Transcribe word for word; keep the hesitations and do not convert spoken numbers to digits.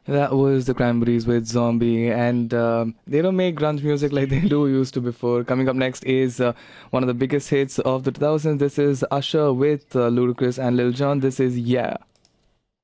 That was the Cranberries with Zombie, and um, they don't make grunge music like they do used to before. Coming up next is uh, one of the biggest hits of the two thousands. This is Usher with uh, Ludacris and Lil Jon. This is Yeah.